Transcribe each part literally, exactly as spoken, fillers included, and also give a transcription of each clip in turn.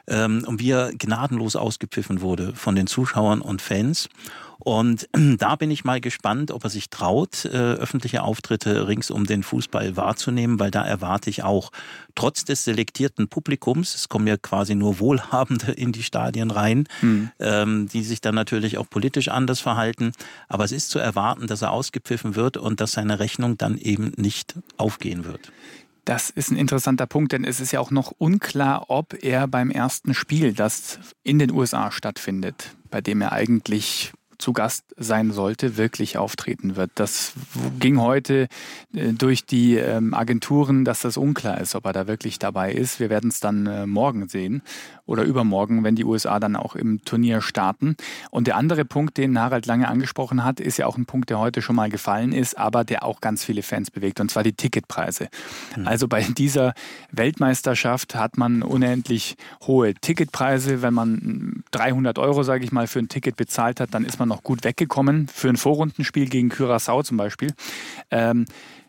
ähm, und wie er gnadenlos ausgepfiffen wurde von den Zuschauern und Fans. Und da bin ich mal gespannt, ob er sich traut, äh, öffentliche Auftritte rings um den Fußball wahrzunehmen, weil da erwarte ich auch, trotz des selektierten Publikums, es kommen ja quasi nur Wohlhabende in die Stadien rein, mhm. ähm, die sich dann natürlich auch politisch anders verhalten, aber es ist zu erwarten, dass er ausgepfiffen wird und dass seine Rechnung dann eben nicht aufgehen wird. Das ist ein interessanter Punkt, denn es ist ja auch noch unklar, ob er beim ersten Spiel, das in den U S A stattfindet, bei dem er eigentlich zu Gast sein sollte, wirklich auftreten wird. Das ging heute äh, durch die ähm, Agenturen, dass das unklar ist, ob er da wirklich dabei ist. Wir werden es dann äh, morgen sehen oder übermorgen, wenn die U S A dann auch im Turnier starten. Und der andere Punkt, den Harald Lange angesprochen hat, ist ja auch ein Punkt, der heute schon mal gefallen ist, aber der auch ganz viele Fans bewegt, und zwar die Ticketpreise. Mhm. Also bei dieser Weltmeisterschaft hat man unendlich hohe Ticketpreise. Wenn man dreihundert Euro, sage ich mal, für ein Ticket bezahlt hat, dann ist man noch gut weggekommen, für ein Vorrundenspiel gegen Curaçao zum Beispiel. Ähm,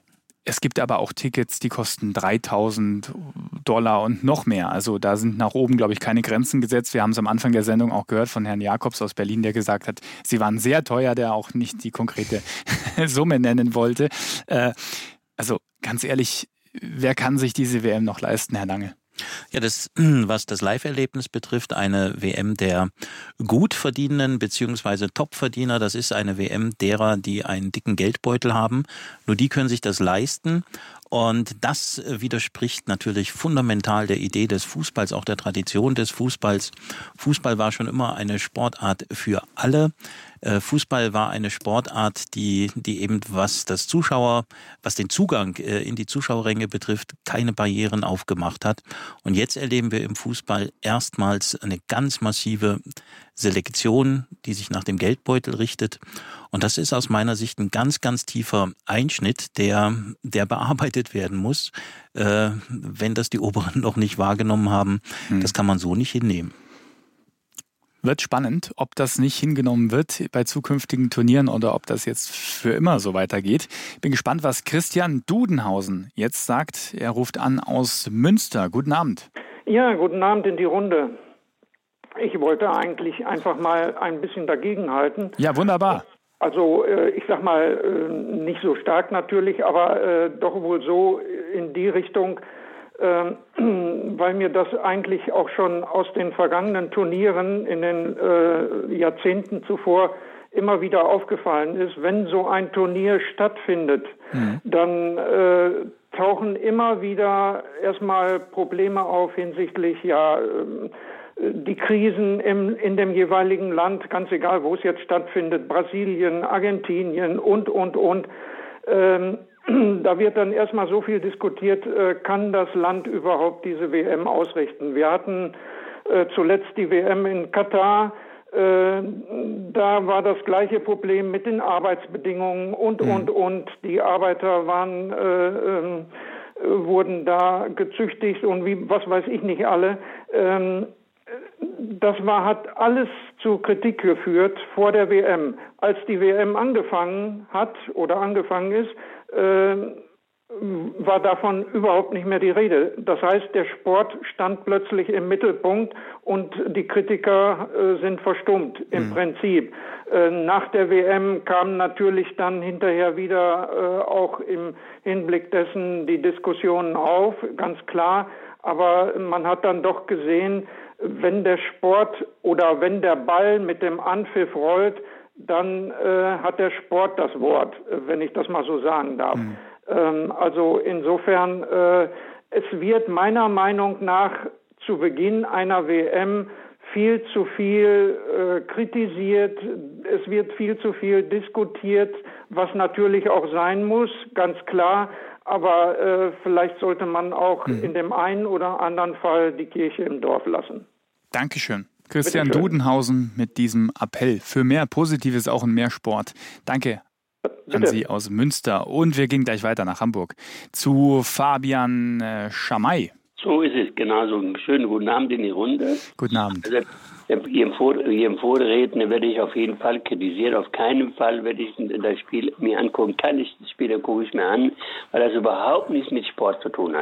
es gibt aber auch Tickets, die kosten dreitausend Dollar und noch mehr. Also da sind nach oben, glaube ich, keine Grenzen gesetzt. Wir haben es am Anfang der Sendung auch gehört von Herrn Jakobs aus Berlin, der gesagt hat, sie waren sehr teuer, der auch nicht die konkrete Summe nennen wollte. Äh, also ganz ehrlich, wer kann sich diese W M noch leisten, Herr Lange? Ja, das, was das Live-Erlebnis betrifft, eine W M der Gutverdienenden bzw. Topverdiener, das ist eine W M derer, die einen dicken Geldbeutel haben. Nur die können sich das leisten. Und das widerspricht natürlich fundamental der Idee des Fußballs, auch der Tradition des Fußballs. Fußball war schon immer eine Sportart für alle. Fußball war eine Sportart, die, die eben, was das Zuschauer, was den Zugang in die Zuschauerränge betrifft, keine Barrieren aufgemacht hat. Und jetzt erleben wir im Fußball erstmals eine ganz massive Selektion, die sich nach dem Geldbeutel richtet. Und das ist aus meiner Sicht ein ganz, ganz tiefer Einschnitt, der, der bearbeitet werden muss, äh, wenn das die Oberen noch nicht wahrgenommen haben. Hm. Das kann man so nicht hinnehmen. Wird spannend, ob das nicht hingenommen wird bei zukünftigen Turnieren oder ob das jetzt für immer so weitergeht. Ich bin gespannt, was Christian Dudenhausen jetzt sagt. Er ruft an aus Münster. Guten Abend. Ja, guten Abend in die Runde. Ich wollte eigentlich einfach mal ein bisschen dagegenhalten. Ja, wunderbar. Also ich sag mal, nicht so stark natürlich, aber doch wohl so in die Richtung, weil mir das eigentlich auch schon aus den vergangenen Turnieren in den äh, Jahrzehnten zuvor immer wieder aufgefallen ist. Wenn so ein Turnier stattfindet, mhm. dann äh, tauchen immer wieder erstmal Probleme auf hinsichtlich ja äh, die Krisen im, in dem jeweiligen Land, ganz egal, wo es jetzt stattfindet, Brasilien, Argentinien und, und, und. Ähm, Da wird dann erstmal so viel diskutiert, äh, kann das Land überhaupt diese W M ausrichten? Wir hatten äh, zuletzt die W M in Katar, äh, da war das gleiche Problem mit den Arbeitsbedingungen und, mhm. und, und. Die Arbeiter waren, äh, äh, wurden da gezüchtigt und wie, was weiß ich nicht alle. Ähm, Das war, hat alles zu Kritik geführt vor der W M. Als die W M angefangen hat oder angefangen ist, äh, war davon überhaupt nicht mehr die Rede. Das heißt, der Sport stand plötzlich im Mittelpunkt und die Kritiker äh, sind verstummt im mhm. Prinzip. Äh, nach der W M kam natürlich dann hinterher wieder äh, auch im Hinblick dessen die Diskussionen auf, ganz klar. Aber man hat dann doch gesehen, wenn der Sport oder wenn der Ball mit dem Anpfiff rollt, dann äh, hat der Sport das Wort, wenn ich das mal so sagen darf. Mhm. Ähm, also insofern, äh, es wird meiner Meinung nach zu Beginn einer W M viel zu viel äh, kritisiert, es wird viel zu viel diskutiert, was natürlich auch sein muss, ganz klar. Aber äh, vielleicht sollte man auch mhm. in dem einen oder anderen Fall die Kirche im Dorf lassen. Dankeschön. Christian Dudenhausen mit diesem Appell für mehr Positives auch und mehr Sport. Danke Bitte. An Sie aus Münster. Und wir gehen gleich weiter nach Hamburg zu Fabian äh, Schamay. So ist es, genau so. Schönen guten Abend in die Runde. Guten Abend. Also, Ihrem, Vor Ihrem Vorredner werde ich auf jeden Fall kritisieren. Auf keinen Fall werde ich das Spiel mir angucken. Keine Spiele gucke ich mir an, weil das überhaupt nichts mit Sport zu tun hat.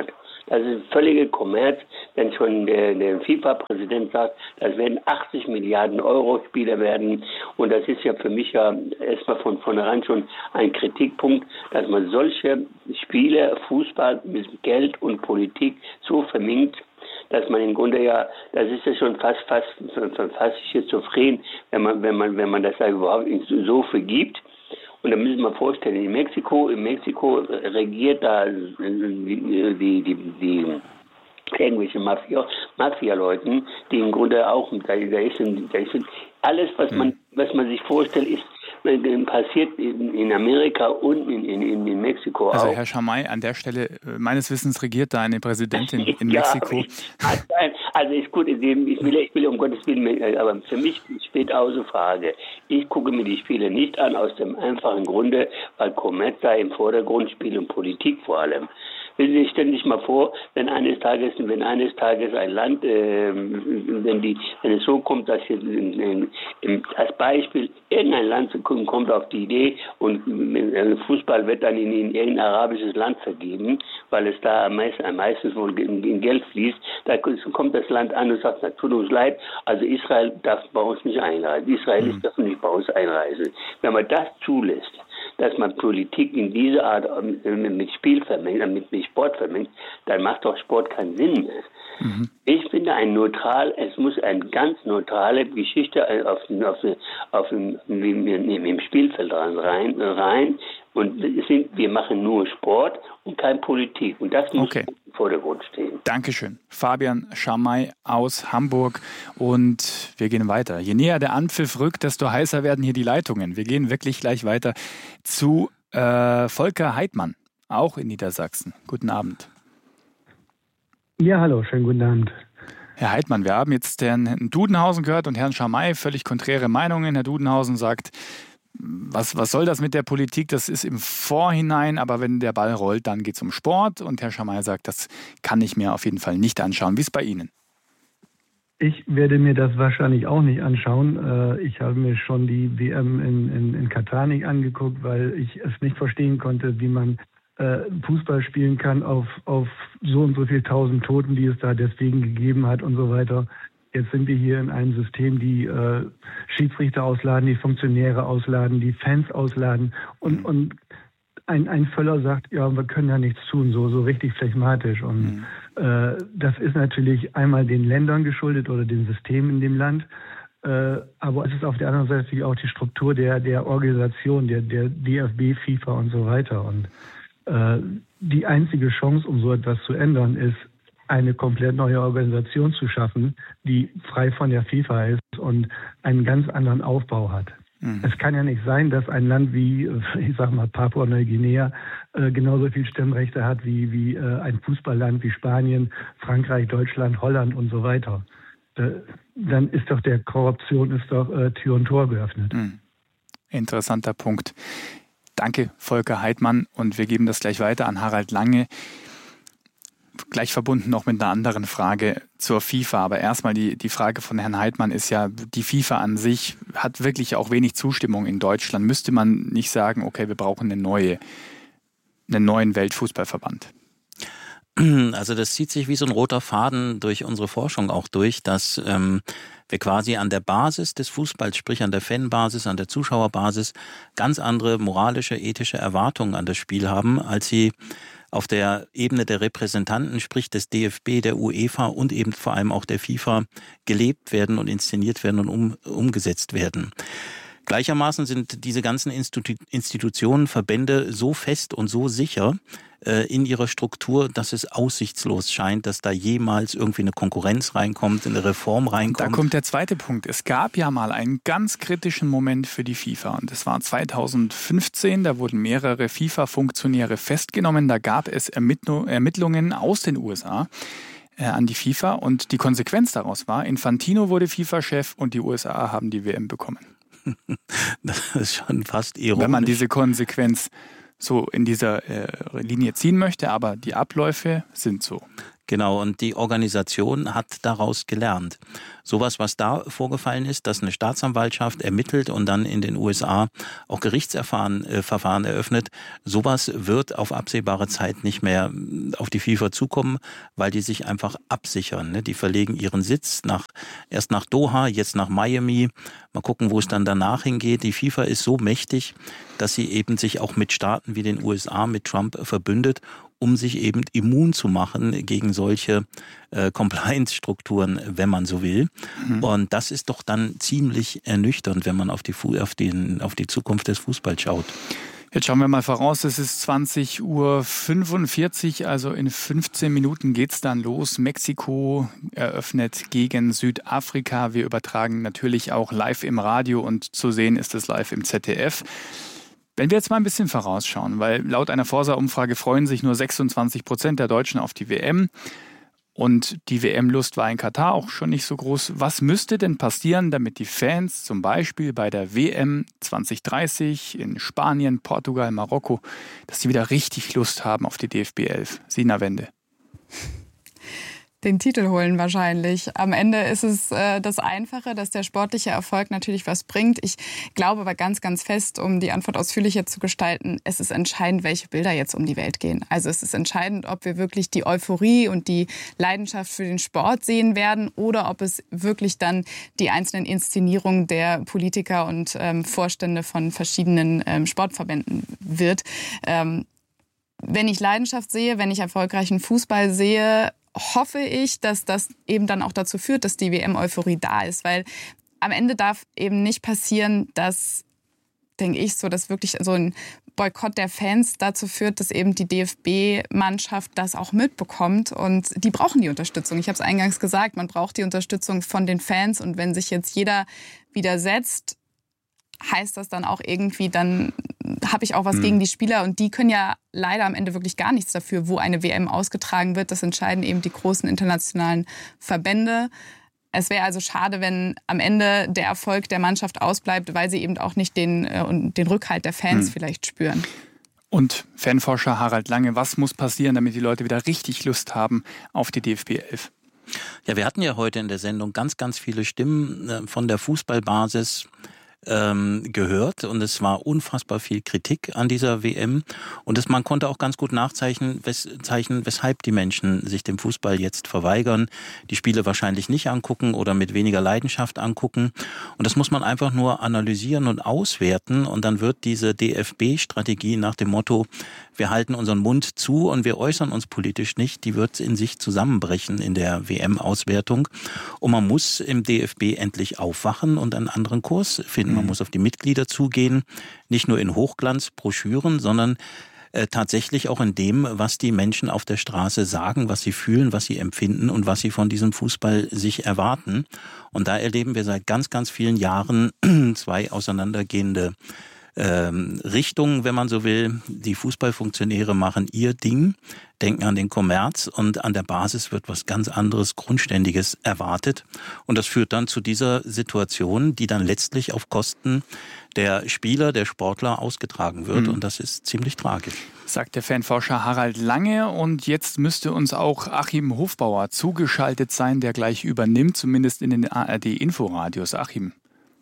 Das ist völliger Kommerz, wenn schon der, der FIFA-Präsident sagt, das werden achtzig Milliarden Euro Spieler werden. Und das ist ja für mich ja erstmal von vornherein schon ein Kritikpunkt, dass man solche Spiele, Fußball mit Geld und Politik so vermengt, dass man im Grunde ja, das ist ja schon fast, fast, fast schizophren, wenn man, wenn man, wenn man das da überhaupt so vergibt. Und da müssen wir vorstellen, in Mexiko, in Mexiko regiert da die, die, die, die irgendwelche Mafia, Mafia-Leuten, die im Grunde auch, da, da ist, da ist alles, was man, was man sich vorstellt, ist, passiert in, in Amerika und in, in, in Mexiko also auch. Also Herr Schamay, an der Stelle, meines Wissens regiert da eine Präsidentin in ja, Mexiko. Ich, also ist gut, ich will, ich will um Gottes Willen, aber für mich steht außer Frage, ich gucke mir die Spiele nicht an, aus dem einfachen Grunde, weil Kommerz da im Vordergrund spielt und Politik vor allem. Stellen Sie sich mal vor, wenn eines Tages, wenn eines Tages ein Land, äh, wenn die, wenn es so kommt, dass hier in, in, als Beispiel irgendein Land kommt auf die Idee und Fußball wird dann in, in irgendein arabisches Land vergeben, weil es da am meisten, am meisten wohl in, in Geld fließt, da kommt das Land an und sagt, na, tut uns leid, also Israel darf bei uns nicht einreisen, Israelis mhm. dürfen nicht bei uns einreisen. Wenn man das zulässt, dass man Politik in dieser Art mit Spiel vermengt, mit, mit Sport vermengt, dann macht doch Sport keinen Sinn mehr. Mhm. Ich finde ein neutral, es muss eine ganz neutrale Geschichte auf, auf, auf dem, im Spielfeld rein, rein und es sind, wir machen nur Sport und keine Politik und das muss okay. im Vordergrund stehen. Dankeschön. Fabian Schamay aus Hamburg und wir gehen weiter. Je näher der Anpfiff rückt, desto heißer werden hier die Leitungen. Wir gehen wirklich gleich weiter zu äh, Volker Heidmann, auch in Niedersachsen. Guten Abend. Ja, hallo, schönen guten Abend. Herr Heidmann, wir haben jetzt Herrn Dudenhausen gehört und Herrn Schamay, völlig konträre Meinungen. Herr Dudenhausen sagt, was, was soll das mit der Politik? Das ist im Vorhinein, aber wenn der Ball rollt, dann geht es um Sport. Und Herr Schamay sagt, das kann ich mir auf jeden Fall nicht anschauen. Wie ist es bei Ihnen? Ich werde mir das wahrscheinlich auch nicht anschauen. Ich habe mir schon die W M in, in, in Katar nicht angeguckt, weil ich es nicht verstehen konnte, wie man Fußball spielen kann auf, auf so und so viel tausend Toten, die es da deswegen gegeben hat und so weiter. Jetzt sind wir hier in einem System, die äh, Schiedsrichter ausladen, die Funktionäre ausladen, die Fans ausladen und, und ein, ein Völler sagt, ja, wir können ja nichts tun, so, so richtig phlegmatisch. Und mhm. äh, das ist natürlich einmal den Ländern geschuldet oder dem System in dem Land. Äh, aber es ist auf der anderen Seite natürlich auch die Struktur der, der Organisation, der, der D F B, FIFA und so weiter. Und äh, die einzige Chance, um so etwas zu ändern, ist, eine komplett neue Organisation zu schaffen, die frei von der FIFA ist und einen ganz anderen Aufbau hat. Mhm. Es kann ja nicht sein, dass ein Land wie, ich sag mal, Papua-Neuguinea äh, genauso viel Stimmrechte hat wie, wie äh, ein Fußballland wie Spanien, Frankreich, Deutschland, Holland und so weiter. Äh, dann ist doch der Korruption ist doch äh, Tür und Tor geöffnet. Mhm. Interessanter Punkt. Danke, Volker Heidmann. Und wir geben das gleich weiter an Harald Lange. Gleich verbunden noch mit einer anderen Frage zur FIFA. Aber erstmal die, die Frage von Herrn Heidmann ist ja, die FIFA an sich hat wirklich auch wenig Zustimmung in Deutschland. Müsste man nicht sagen, okay, wir brauchen eine neue, einen neuen Weltfußballverband? Also das zieht sich wie so ein roter Faden durch unsere Forschung auch durch, dass ähm, wir quasi an der Basis des Fußballs, sprich an der Fanbasis, an der Zuschauerbasis, ganz andere moralische, ethische Erwartungen an das Spiel haben, als sie auf der Ebene der Repräsentanten, sprich des D F B, der UEFA und eben vor allem auch der FIFA gelebt werden und inszeniert werden und um, umgesetzt werden. Gleichermaßen sind diese ganzen Institu- Institutionen, Verbände so fest und so sicher äh, in ihrer Struktur, dass es aussichtslos scheint, dass da jemals irgendwie eine Konkurrenz reinkommt, eine Reform reinkommt. Da kommt der zweite Punkt. Es gab ja mal einen ganz kritischen Moment für die FIFA. Und das war zweitausendfünfzehn. Da wurden mehrere FIFA-Funktionäre festgenommen. Da gab es Ermittl- Ermittlungen aus den U S A äh, an die FIFA. Und die Konsequenz daraus war, Infantino wurde FIFA-Chef und die U S A haben die W M bekommen. Das ist schon fast ironisch. Wenn man diese Konsequenz so in dieser äh, Linie ziehen möchte, aber die Abläufe sind so. Genau, und die Organisation hat daraus gelernt. Sowas, was da vorgefallen ist, dass eine Staatsanwaltschaft ermittelt und dann in den U S A auch Gerichtsverfahren äh, Verfahren eröffnet, sowas wird auf absehbare Zeit nicht mehr auf die FIFA zukommen, weil die sich einfach absichern. Ne? Die verlegen ihren Sitz nach, erst nach Doha, jetzt nach Miami. Mal gucken, wo es dann danach hingeht. Die FIFA ist so mächtig, dass sie eben sich auch mit Staaten wie den U S A, mit Trump verbündet, um sich eben immun zu machen gegen solche äh, Compliance-Strukturen, wenn man so will. Mhm. Und das ist doch dann ziemlich ernüchternd, wenn man auf die, auf den, auf die Zukunft des Fußballs schaut. Jetzt schauen wir mal voraus, es ist zwanzig Uhr fünfundvierzig, also in fünfzehn Minuten geht's dann los. Mexiko eröffnet gegen Südafrika. Wir übertragen natürlich auch live im Radio und zu sehen ist es live im Z D F. Wenn wir jetzt mal ein bisschen vorausschauen, weil laut einer Forsa-Umfrage freuen sich nur sechsundzwanzig Prozent der Deutschen auf die W M und die W M-Lust war in Katar auch schon nicht so groß. Was müsste denn passieren, damit die Fans zum Beispiel bei der W M zwanzig dreißig in Spanien, Portugal, Marokko, dass die wieder richtig Lust haben auf die D F B elf? Sina Wende. Den Titel holen wahrscheinlich. Am Ende ist es äh, das Einfache, dass der sportliche Erfolg natürlich was bringt. Ich glaube aber ganz, ganz fest, um die Antwort ausführlicher zu gestalten, es ist entscheidend, welche Bilder jetzt um die Welt gehen. Also es ist entscheidend, ob wir wirklich die Euphorie und die Leidenschaft für den Sport sehen werden oder ob es wirklich dann die einzelnen Inszenierungen der Politiker und ähm, Vorstände von verschiedenen ähm, Sportverbänden wird. Ähm, wenn ich Leidenschaft sehe, wenn ich erfolgreichen Fußball sehe, hoffe ich, dass das eben dann auch dazu führt, dass die W M-Euphorie da ist. Weil am Ende darf eben nicht passieren, dass, denke ich, so, dass wirklich so ein Boykott der Fans dazu führt, dass eben die D F B-Mannschaft das auch mitbekommt. Und die brauchen die Unterstützung. Ich habe es eingangs gesagt, man braucht die Unterstützung von den Fans. Und wenn sich jetzt jeder widersetzt, heißt das dann auch irgendwie, dann habe ich auch was mhm. gegen die Spieler. Und die können ja leider am Ende wirklich gar nichts dafür, wo eine W M ausgetragen wird. Das entscheiden eben die großen internationalen Verbände. Es wäre also schade, wenn am Ende der Erfolg der Mannschaft ausbleibt, weil sie eben auch nicht den, äh, den Rückhalt der Fans mhm. vielleicht spüren. Und Fanforscher Harald Lange, was muss passieren, damit die Leute wieder richtig Lust haben auf die D F B elf? Ja, wir hatten ja heute in der Sendung ganz, ganz viele Stimmen von der Fußballbasis ähm, gehört und es war unfassbar viel Kritik an dieser W M und es, man konnte auch ganz gut nachzeichnen, wes, zeichnen, weshalb die Menschen sich dem Fußball jetzt verweigern, die Spiele wahrscheinlich nicht angucken oder mit weniger Leidenschaft angucken und das muss man einfach nur analysieren und auswerten und dann wird diese D F B-Strategie nach dem Motto, wir halten unseren Mund zu und wir äußern uns politisch nicht, die wird in sich zusammenbrechen in der W M-Auswertung und man muss im D F B endlich aufwachen und einen anderen Kurs finden. Man muss auf die Mitglieder zugehen, nicht nur in Hochglanzbroschüren, sondern äh, tatsächlich auch in dem, was die Menschen auf der Straße sagen, was sie fühlen, was sie empfinden und was sie von diesem Fußball sich erwarten. Und da erleben wir seit ganz, ganz vielen Jahren zwei auseinandergehende ähm, Richtungen, wenn man so will. Die Fußballfunktionäre machen ihr Ding, denken an den Kommerz und an der Basis wird was ganz anderes, Grundständiges erwartet. Und das führt dann zu dieser Situation, die dann letztlich auf Kosten der Spieler, der Sportler ausgetragen wird. Mhm. Und das ist ziemlich tragisch. Sagt der Fanforscher Harald Lange. Und jetzt müsste uns auch Achim Hofbauer zugeschaltet sein, der gleich übernimmt, zumindest in den A R D-Inforadios. Achim.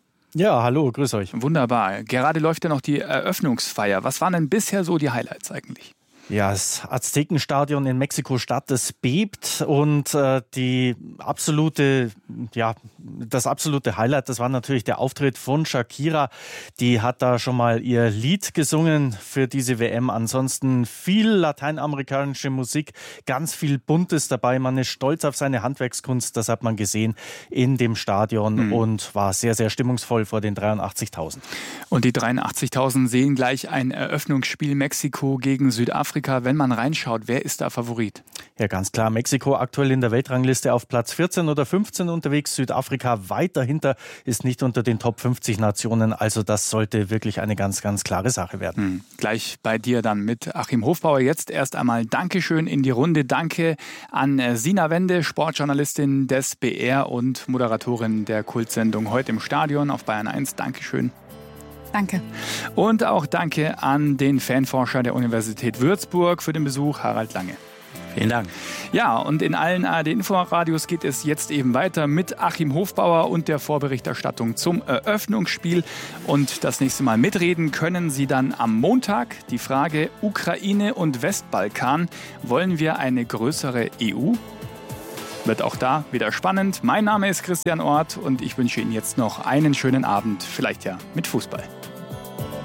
Ja, hallo, grüß euch. Wunderbar. Gerade läuft ja noch die Eröffnungsfeier. Was waren denn bisher so die Highlights eigentlich? Ja, das Aztekenstadion in Mexiko-Stadt, das bebt und äh, die absolute, ja, das absolute Highlight, das war natürlich der Auftritt von Shakira. Die hat da schon mal ihr Lied gesungen für diese W M. Ansonsten viel lateinamerikanische Musik, ganz viel Buntes dabei. Man ist stolz auf seine Handwerkskunst, das hat man gesehen in dem Stadion mhm. und war sehr, sehr stimmungsvoll vor den dreiundachtzigtausend. Und die dreiundachtzigtausend sehen gleich ein Eröffnungsspiel Mexiko gegen Südafrika. Wenn man reinschaut, wer ist da Favorit? Ja, ganz klar. Mexiko aktuell in der Weltrangliste auf Platz vierzehn oder fünfzehn unterwegs. Südafrika weit dahinter, ist nicht unter den Top fünfzig Nationen. Also das sollte wirklich eine ganz, ganz klare Sache werden. Hm. Gleich bei dir dann mit Achim Hofbauer. Jetzt erst einmal Dankeschön in die Runde. Danke an Sina Wende, Sportjournalistin des B R und Moderatorin der Kultsendung Heute im Stadion auf Bayern eins. Dankeschön. Danke. Und auch danke an den Fanforscher der Universität Würzburg für den Besuch, Harald Lange. Vielen Dank. Ja, und in allen A R D-Inforadios geht es jetzt eben weiter mit Achim Hofbauer und der Vorberichterstattung zum Eröffnungsspiel. Und das nächste Mal mitreden können Sie dann am Montag. Die Frage Ukraine und Westbalkan. Wollen wir eine größere E U? Wird auch da wieder spannend. Mein Name ist Christian Orth und ich wünsche Ihnen jetzt noch einen schönen Abend, vielleicht ja mit Fußball.